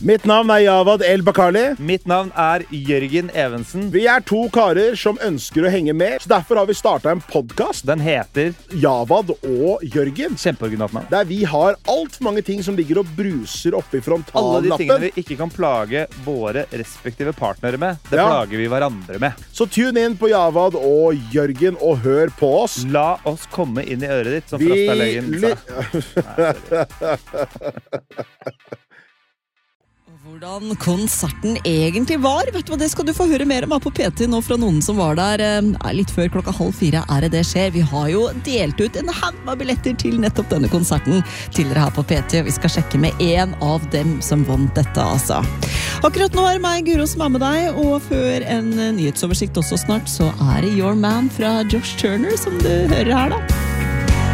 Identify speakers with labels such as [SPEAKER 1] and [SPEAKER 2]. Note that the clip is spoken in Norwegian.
[SPEAKER 1] Mitt navn Javad El Bakali.
[SPEAKER 2] Mitt navn Jørgen Evensen.
[SPEAKER 1] Vi 2 karer som ønsker å henge med, så derfor har vi startet en podcast.
[SPEAKER 2] Den heter
[SPEAKER 1] Javad og Jørgen.
[SPEAKER 2] Kjempeoriginalt navn.
[SPEAKER 1] Der vi har alt for mange ting som ligger og bruser oppe i frontallappen.
[SPEAKER 2] Alle de tingene vi ikke kan plage våre respektive partnere med, det plager vi hverandre med.
[SPEAKER 1] Så tune inn på Javad og Jørgen og hør på oss.
[SPEAKER 2] La oss komme inn i øret ditt, som Frastalegen sa.
[SPEAKER 3] Hvordan konserten egentlig var, vet du hva, det skal du få høre mer om på PT nå fra noen som var der litt før 3:30 det skjer. Vi har jo delt ut en haug av billetter til nettopp denne konserten tidligere her på PT, og vi skal sjekke med en av dem som vant dette, altså. Akkurat nå det meg, Guro, som med deg, og før en nyhetsoversikt også snart, så det Your Man fra Josh Turner som du hører her da.